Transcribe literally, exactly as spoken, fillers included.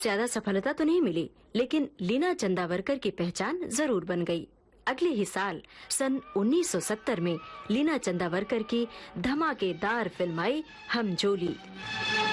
ज्यादा सफलता तो नहीं मिली, लेकिन लीना चंदावरकर की पहचान जरूर बन गई। अगले ही साल सन उन्नीस सौ सत्तर में लीना चंदावरकर की धमाकेदार फिल्म आई हम जोली।